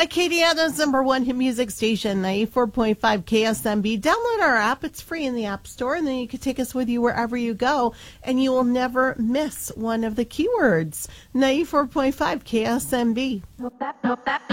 At Acadiana's #1 hit music station, 94.5 KSMB. Download our app. It's free in the App Store, and then you can take us with you wherever you go, and you will never miss one of the keywords. 94.5 KSMB.